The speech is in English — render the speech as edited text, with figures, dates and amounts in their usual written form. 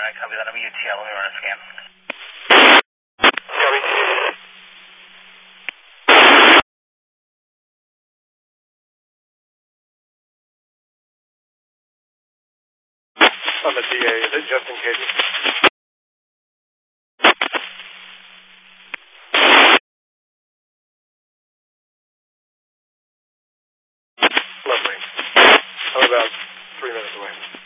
Copy that. I'm a UTL. Let me run a scan. Copy. I'm a DA. Is it just in case? Lovely. I'm about 3 minutes away.